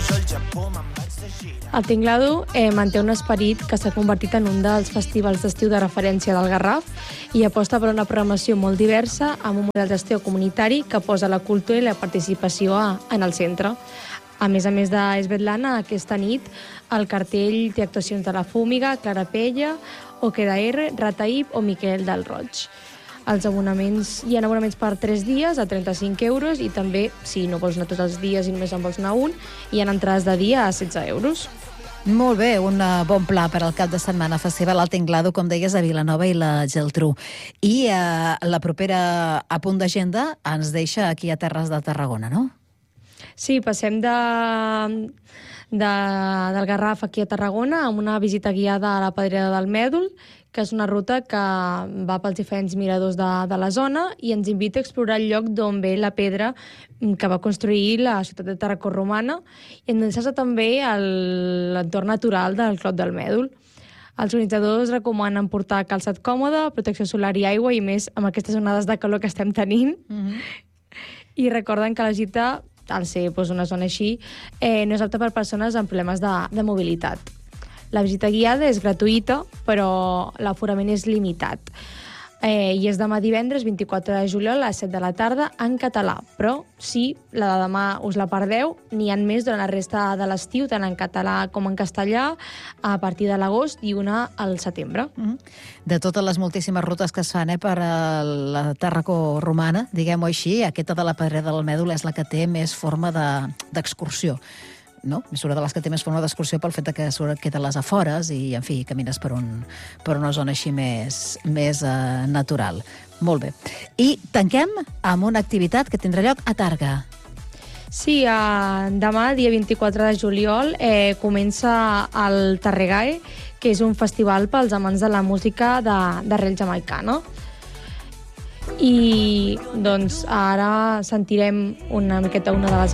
El Tinglado manté un esperit que s'ha convertit en un dels festivals d'estiu de referència del Garraf i aposta per una programació molt diversa amb un model d'estiu comunitari que posa la cultura i la participació en el centre. A més de Svetlana, aquesta nit el cartell té actuacions de La Fúmiga, Clara Pella, Oqueda R, Rataïb o Miquel del Roig. Hi ha abonaments per 3 dies a 35 euros i també, si no vols anar tots els dies i només en vols anar un, hi ha entrades de dia a 16 euros. Molt bé, un bon pla per al cap de setmana festival al Tinglado, com deies, a Vilanova i la Geltrú. I la propera a punt d'agenda ens deixa aquí a Terres de Tarragona, no? Sí, passem del Garraf aquí a Tarragona amb una visita guiada a la Pedrera del Mèdol, que és una ruta que va pels diferents miradors de la zona i ens invita a explorar el lloc d'on ve la pedra que va construir la ciutat de Tarracó romana i endreçar-se també a l'entorn natural del Clot del Mèdol. Els organitzadors recomanen portar calçat còmode, protecció solar i aigua, i més amb aquestes onades de calor que estem tenint. I recorden que la gita, al ser una zona així, no és apta per persones amb problemes de mobilitat. La visita guiada és gratuïta, però l'aforament és limitat. I és demà divendres 24 de juliol a les 7 de la tarda en català. Però si la de demà us la perdeu, n'hi ha més durant la resta de l'estiu, tant en català com en castellà, a partir de l'agost i una al setembre. De totes les moltíssimes rutes que es fan per la Tarracó romana, diguem-ho així, aquesta de la Pedrera del Mèdol és la que té més forma d'excursió. No? És una de les que té més forma d'excursió pel fet que queda a les afores i, en fi, camines per una zona així més natural. Molt bé. I tanquem amb una activitat que tindrà lloc a Tàrrega. Sí, demà, dia 24 de juliol, comença el Tarregae, que és un festival pels amants de la música d'arrel jamaicana. I, doncs, ara sentirem una miqueta una de les